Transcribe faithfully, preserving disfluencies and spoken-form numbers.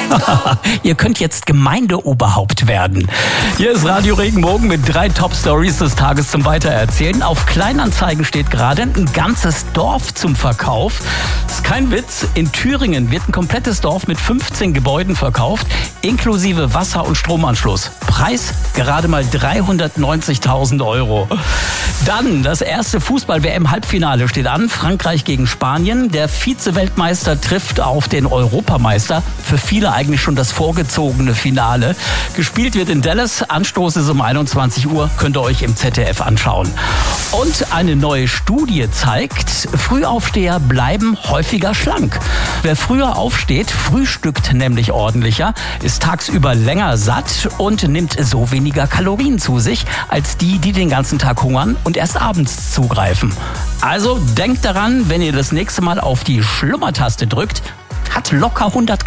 Ihr könnt jetzt Gemeindeoberhaupt werden. Hier ist Radio Regenbogen mit drei Top-Stories des Tages zum Weitererzählen. Auf Kleinanzeigen steht gerade ein ganzes Dorf zum Verkauf. Das ist kein Witz. In Thüringen wird ein komplettes Dorf mit fünfzehn Gebäuden verkauft, inklusive Wasser- und Stromanschluss. Preis gerade mal dreihundertneunzigtausend Euro. Dann das erste Fußball-W M-Halbfinale steht an. Frankreich gegen Spanien. Der Vize-Weltmeister trifft auf den Europameister. Für viele eigentlich schon das vorgezogene Finale. Gespielt wird in Dallas. Anstoß ist um einundzwanzig Uhr. Könnt ihr euch im Z D F anschauen. Und eine neue Studie zeigt, Frühaufsteher bleiben häufiger schlank. Wer früher aufsteht, frühstückt nämlich ordentlicher, ist tagsüber länger satt und nimmt so weniger Kalorien zu sich, als die, die den ganzen Tag hungern und erst abends zugreifen. Also denkt daran, wenn ihr das nächste Mal auf die Schlummertaste drückt, hat locker hundert